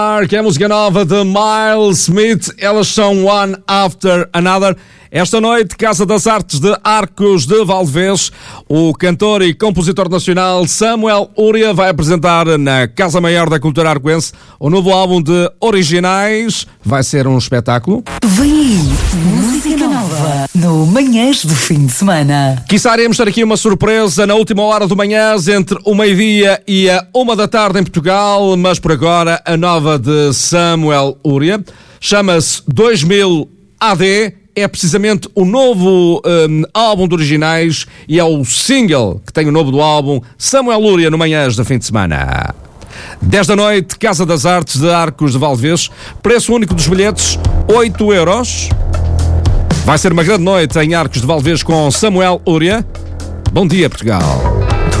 Que é a música nova de Miles Smith, elas são One After Another. Esta noite, Casa das Artes de Arcos de Valdevez, o cantor e compositor nacional Samuel Uria vai apresentar na Casa Maior da Cultura Arcoense o novo álbum de originais. Vai ser um espetáculo. Vem aí, música nova no Manhãs do Fim de Semana. Quiçá iremos ter aqui uma surpresa na última hora do Manhãs, entre o meio-dia e a 1 da tarde em Portugal, mas por agora a nova de Samuel Uria chama-se 2000 AD. É precisamente o novo álbum de originais e é o single que tem o novo do álbum Samuel Uria no Manhãs do Fim de Semana. 10 da noite, Casa das Artes de Arcos de Valdevez, preço único dos bilhetes, 8 euros. Vai ser uma grande noite em Arcos de Valdevez com Samuel Uria. Bom dia, Portugal.